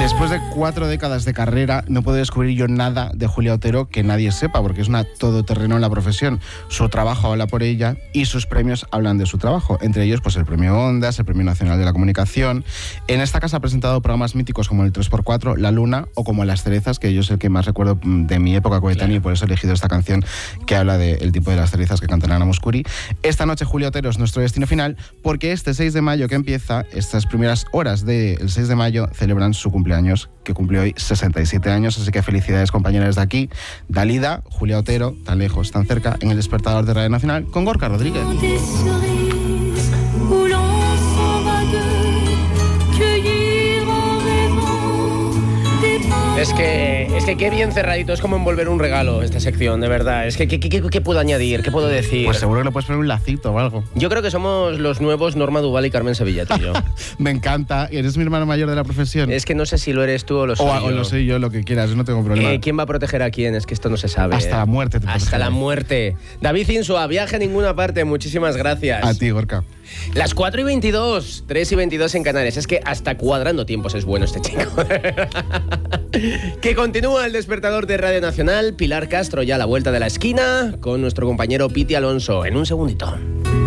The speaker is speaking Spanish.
Después de 4 décadas de carrera, no puedo descubrir yo nada de Julia Otero que nadie sepa, porque es una todoterreno en la profesión. Su trabajo habla por ella y sus premios hablan de su trabajo. Entre ellos, pues el Premio Ondas, el Premio Nacional de la Comunicación. En esta casa ha presentado programas míticos como el 3x4, La Luna o como Las Cerezas, que yo es el que más recuerdo de mi época coetánea, y por eso he elegido esta canción que habla del tipo de las cerezas que cantan Ana Mouskouri. Esta noche Julia Otero es nuestro destino final, porque este 6 de mayo que empieza, estas primeras horas del 6 de mayo celebran su cumpleaños, que cumple hoy 67 años, así que felicidades, compañeras de aquí. Dalida, Julia Otero, tan lejos, tan cerca, en el despertador de Radio Nacional, con Gorka Rodríguez. Es que qué bien cerradito, es como envolver un regalo esta sección, de verdad. Es que ¿qué puedo añadir? ¿Qué puedo decir? Pues seguro que le puedes poner un lacito o algo. Yo creo que somos los nuevos Norma Duval y Carmen Sevilla, tú y yo. Me encanta. ¿Eres mi hermano mayor de la profesión? Es que no sé si lo eres tú o lo soy yo. O lo soy yo, lo que quieras, yo no tengo problema. ¿Quién va a proteger a quién? Es que esto no se sabe. Hasta la muerte te Hasta la muerte. David Insua, viaje a ninguna parte, muchísimas gracias. A ti, Gorka. Las 4:22, 3:22 en Canarias. Es que hasta cuadrando tiempos es bueno este chico. Que continúa el despertador de Radio Nacional. Pilar Castro ya a la vuelta de la esquina con nuestro compañero Piti Alonso. En un segundito.